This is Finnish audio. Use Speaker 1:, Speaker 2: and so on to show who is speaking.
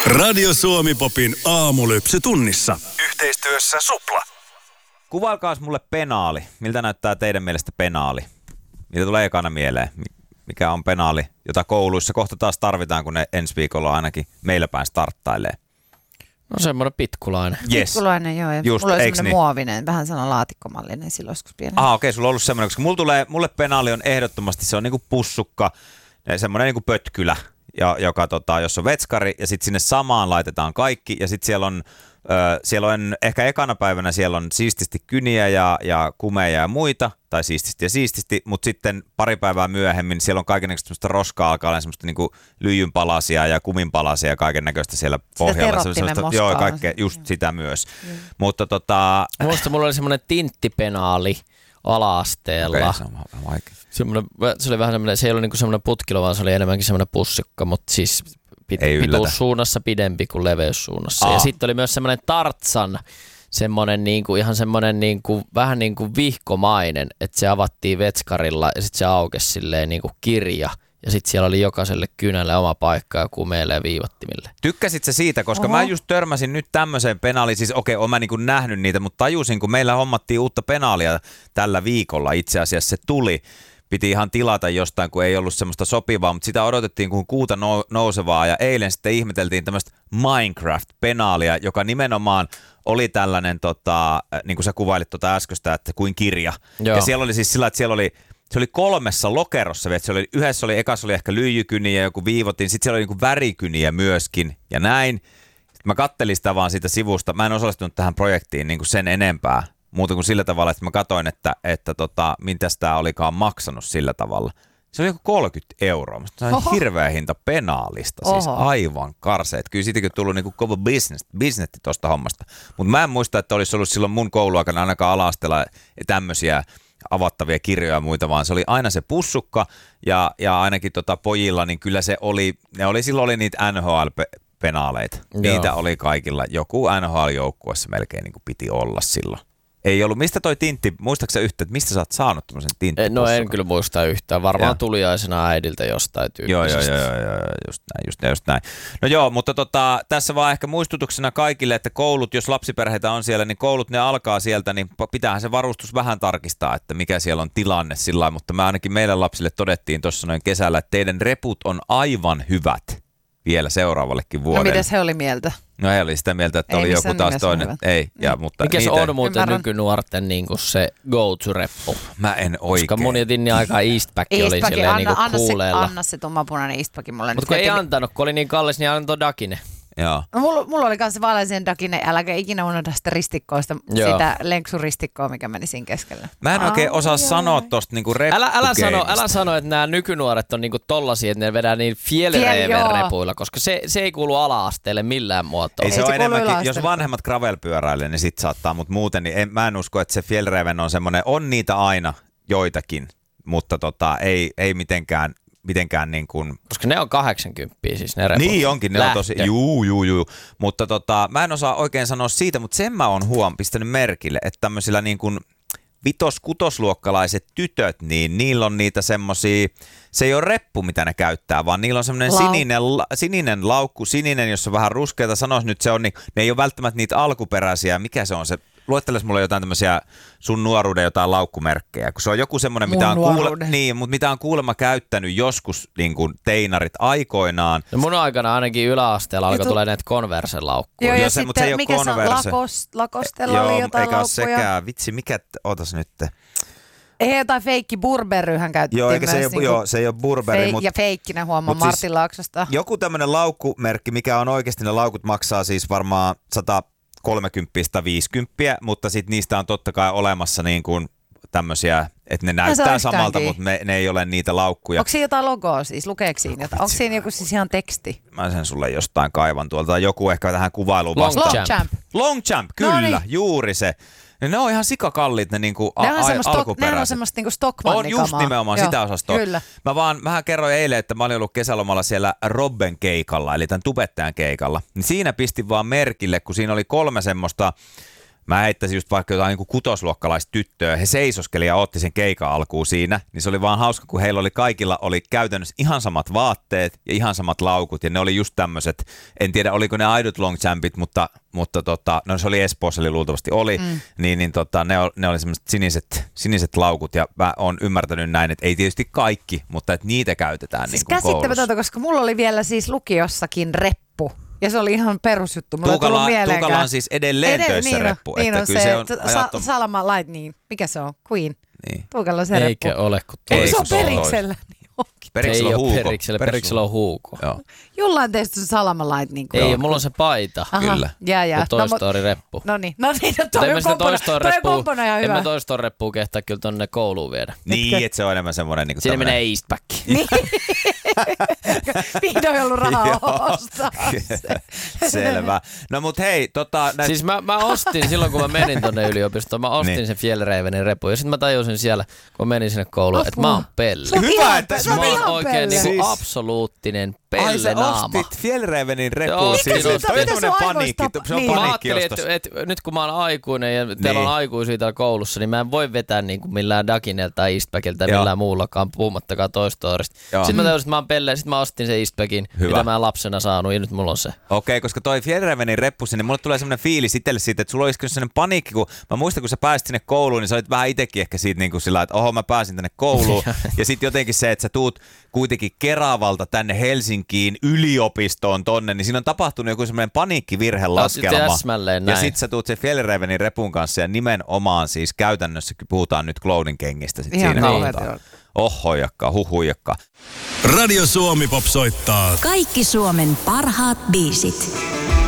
Speaker 1: Radio Suomi-popin aamulypsy tunnissa. Yhteistyössä Supla.
Speaker 2: Kuvailkaas mulle penaali. Miltä näyttää teidän mielestä penaali? Mitä tulee ekana mieleen? Mikä on penaali, jota kouluissa kohta taas tarvitaan, kun ne ensi viikolla ainakin meillä päin starttailee?
Speaker 3: No semmoinen pitkulainen.
Speaker 2: Yes.
Speaker 4: Pitkulainen, joo. Ja
Speaker 2: just,
Speaker 4: mulla oli semmoinen
Speaker 2: niin?
Speaker 4: muovinen, vähän sellainen laatikkomallinen silloin joskus pienellä.
Speaker 2: Okei, sulla on ollut semmoinen, koska mulle penaali on ehdottomasti, se on niinku pussukka, semmoinen niinku pötkylä, joka jos on vetskari ja sitten sinne samaan laitetaan kaikki ja sitten siellä on ehkä ekana päivänä siellä on siististi kyniä ja kumeja ja muita, tai siististi, mutta sitten pari päivää myöhemmin siellä on kaikennäköistä semmoista roskaa, alkaa olla semmoista niinku lyijynpalasia ja kuminpalasia ja kaikennäköistä siellä pohjalla. Joo, kaikkea, just sitä myös. Mutta
Speaker 3: Muista mulla oli semmoinen tinttipenaali ala-asteella.
Speaker 2: Okay, se on vähän vaikea.
Speaker 3: Se oli vähän semmoinen, se ei ollut niinku semmoinen putkilo, vaan se oli enemmänkin semmoinen pussikka, mutta siis pituussuunnassa pidempi kuin leveyssuunnassa. Ja sitten oli myös semmoinen tartsan, semmoinen niinku, ihan semmoinen niinku, vähän niin kuin vihkomainen, että se avattiin vetskarilla ja sitten se aukesi silleen niinku kirja. Ja sitten siellä oli jokaiselle kynälle oma paikka ja kumeille ja viivattimille.
Speaker 2: Tykkäsit sä siitä, koska mä just törmäsin nyt tämmöiseen penaaliin, siis oon mä niinku nähnyt niitä, mutta tajusin, kun meillä hommattiin uutta penaalia tällä viikolla, itse asiassa se tuli. Piti ihan tilata jostain, kun ei ollut semmoista sopivaa, mutta sitä odotettiin kuin kuuta nousevaa ja eilen sitten ihmeteltiin tämmöistä Minecraft-penaalia, joka nimenomaan oli tällainen, niin kuin sä kuvailit äskeistä, että kuin kirja. Joo. Ja siellä oli siis sillä, että se oli 3 lokerossa, yhdessä oli ehkä lyijykyniä ja joku viivotin, sitten siellä oli niinku värikyniä myöskin ja näin. Sitten mä kattelin sitä vaan siitä sivusta, mä en osallistunut tähän projektiin niinku sen enempää. Muuta kuin sillä tavalla, että mä katsoin, että mitä sitä olikaan maksanut sillä tavalla. Se oli joku 30 €. Se on hirveä hinta penaalista, siis aivan karseet. Kyllä siitäkin on tullut niinku kova bisnetti tuosta hommasta. Mutta mä en muista, että olisi ollut silloin mun kouluaikana ainakaan ala-asteella tämmöisiä avattavia kirjoja ja muita, vaan se oli aina se pussukka ja ainakin pojilla, niin kyllä se oli, silloin oli niitä NHL-penaaleita. Niitä oli kaikilla. Joku NHL-joukkuessa melkein niin kuin piti olla silloin. Ei ollut. Mistä toi tintti, muistaaksä yhtä, että mistä sä oot saanut tämmöisen tinttipussukan?
Speaker 3: No en kyllä muista yhtään. Varmaan tuliaisena äidiltä jostain tyyppisestä.
Speaker 2: Joo, just näin. No joo, mutta tässä vaan ehkä muistutuksena kaikille, että koulut, jos lapsiperheitä on siellä, niin koulut ne alkaa sieltä, niin pitäähän se varustus vähän tarkistaa, että mikä siellä on tilanne sillä lailla, mutta me ainakin meidän lapsille todettiin tuossa noin kesällä, että teidän reput on aivan hyvät vielä seuravallekin vuodelle.
Speaker 4: No mitäs he oli mieltä?
Speaker 2: No he oli sitä mieltä, että ei oli joku taas toinen. Ei, mutta
Speaker 3: mikä se on muuten nykynuorten niinku se go-to-reppu?
Speaker 2: Mä en oikein.
Speaker 3: Koska mun jätin niin aikaa Eastpak oli silleen niinku kuuleella.
Speaker 4: Anna se tummapunainen Eastpak mulle.
Speaker 3: Mutta kun ei antanut, kun oli niin kallis, niin antoi Dakine.
Speaker 2: Joo.
Speaker 4: No, mulla oli kanssa vaaleisen Dakine, äläkä ikinä unohda sitä ristikkoista, sitä lenksuristikkoa, mikä meni siinä keskellä.
Speaker 2: Mä en oikein osaa sanoa tosta niinku
Speaker 3: älä sano, että nämä nykynuoret on niinku tollasia, että ne vedää niin Fjällräven-repuilla, koska se ei kuulu ala-asteelle millään muotoa.
Speaker 2: Ei se ole enemmänkin, jos vanhemmat gravel-pyöräilee, niin sit saattaa, mutta muuten niin mä en usko, että se Fjällräven on semmoinen, on niitä aina joitakin, mutta ei mitenkään niin kuin.
Speaker 3: Koska ne on 80 siis ne reput.
Speaker 2: Niin onkin, ne on tosi, juu. Mutta mä en osaa oikein sanoa siitä, mutta sen mä oon pistänyt merkille, että tämmöisillä niin kuin 5-6-luokkalaiset tytöt, niin niillä on niitä semmosia, se ei ole reppu, mitä ne käyttää, vaan niillä on semmoinen sininen laukku, sininen, jossa on vähän ruskeata, sanois nyt se on, niin ne ei ole välttämättä niitä alkuperäisiä, mikä se on se, luetteles mulle jotain tämmöisiä sun nuoruuden jotain laukkumerkkejä, kun se on joku semmoinen, mitä on kuulemma käyttänyt joskus niin kuin teinarit aikoinaan.
Speaker 3: No mun aikana ainakin yläasteella alkoi tulla näitä Converse-laukkuja.
Speaker 4: Joo, ja sitten mutta se ei ole mikä Converse. Lakostella oli jotain laukkuja.
Speaker 2: Sekään, vitsi, mikä, ootas nyt.
Speaker 4: Ei jotain feikki Burberryhän käytettiin.
Speaker 2: Joo, eikä se ei ole Burberry.
Speaker 4: Ja feikkinä huomaa Martin siis Laaksosta.
Speaker 2: Joku tämmöinen laukkumerkki, mikä on oikeasti, ne laukut maksaa siis varmaan 130-150, mutta sitten niistä on totta kai olemassa niin kuin tämmöisiä, että ne näyttää samalta, mutta ne ei ole niitä laukkuja.
Speaker 4: Onko siinä jotain logoa siis? Lukeeko siinä jotain? Onko siinä joku siis ihan teksti?
Speaker 2: Mä sen sulle jostain kaivan tuolta. Joku ehkä tähän kuvailuun vastaan. Longchamp, kyllä, no niin. Juuri se. Ne on ihan sikakalliit ne niinku alkuperäiset.
Speaker 4: Ne on semmoista niinku Stockmannin
Speaker 2: kamaa. On just nimenomaan sitä osastoa. Kyllä. Mä kerroin eilen, että mä olin ollut kesälomalla siellä Robben keikalla, eli tämän tubettajan keikalla. Niin siinä pistin vaan merkille, kun siinä oli 3 semmoista mä heittäisin just vaikka jotain niin kutosluokkalaista tyttöä, he seisoskeli ja otti sen keikan alkuun siinä, niin se oli vaan hauska, kun heillä oli kaikilla oli käytännössä ihan samat vaatteet ja ihan samat laukut, ja ne oli just tämmöiset, en tiedä oliko ne aidot Longchampit, mutta no se oli Espoossa, eli luultavasti oli, ne oli semmoiset siniset laukut, ja mä oon ymmärtänyt näin, että ei tietysti kaikki, mutta että niitä käytetään
Speaker 4: siis
Speaker 2: niin kuin koulussa.
Speaker 4: Käsittämätöntä, koska mulla oli vielä siis lukiossakin reppu. Ja se oli ihan perusjuttu.
Speaker 2: Tuukalla on siis edelleen töissä reppu.
Speaker 4: Niin on se Salama Lightning. Mikä se on? Queen.
Speaker 2: Niin.
Speaker 4: Tuukalla on se reppu.
Speaker 3: Eikä ole, kun
Speaker 4: se on Periksellä.
Speaker 3: Periksellä on Huuko. Periksellä on Huuko.
Speaker 4: Jollain teistä on Salama Lightning.
Speaker 3: Ei, mulla on se paita.
Speaker 4: Aha,
Speaker 2: kyllä.
Speaker 4: Jää.
Speaker 3: Toy Story reppu.
Speaker 4: No niin, toi on kompona ihan hyvä.
Speaker 3: En mä Toy Story reppua kehtaa kyllä tonne kouluun viedä.
Speaker 2: Niin, että se on enemmän semmoinen niin kuin
Speaker 3: siinä menee Eastback.
Speaker 4: Niin. Vihdoin ollut rahaa ostaa.
Speaker 2: Selvä. No mut hei,
Speaker 3: Siis mä ostin silloin, kun mä menin tonne yliopistoon, mä ostin sen Fjällrävenin repun. Ja sit mä tajusin siellä, kun menin sinne kouluun, että mä oon pelle.
Speaker 2: Hyvä, että
Speaker 3: mä oon oikein niinku absoluuttinen pellenaama.
Speaker 2: Ai sä ostit Fjällrävenin repun siis. Toi on tämmönen paniikki. Se on paniikkiostos.
Speaker 3: Mä ajattelin, nyt kun mä oon aikuinen ja teillä on aikuisia täällä koulussa, niin mä en voi vetää niinku millään Dakinelta tai Eastbackilta tai millään muullakaan, puhumattakaan Toy Storysta. Sitten mä tajusin, että mä oon pelle ja sit mä ostin sen Eastbackin, mitä mä en lapsena saanut ja nyt mulla on se.
Speaker 2: Okei, koska toi Fjällrävenin reppu sinne, mulle tulee semmoinen fiilis itselle siitä, että sulla olisi kyllä semmoinen paniikki, kun mä muistan, kun sä pääsit sinne kouluun, niin sä olit vähän itsekin ehkä siitä niin kuin sillä, että oho, mä pääsin tänne kouluun. Ja sitten jotenkin se, että sä tuut kuitenkin Keravalta tänne Helsinkiin yliopistoon tonne, niin siinä on tapahtunut joku semmoinen paniikkivirhelaskelma. Ja sit sä tuut sen Fjällrävenin repun kanssa ja nimenomaan siis käytännössä puhutaan nyt Cloudin kengistä sit siinä kohtaa. Ohojakka, huhujakka.
Speaker 1: Radio Suomi Pop soittaa.
Speaker 5: Kaikki Suomen parhaat biisit.